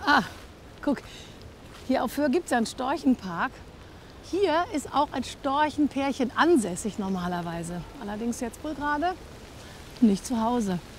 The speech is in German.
Ah, guck, hier auf Föhr gibt es ja einen Storchenpark. Hier ist auch ein Storchenpärchen ansässig normalerweise. Allerdings jetzt wohl gerade nicht zu Hause.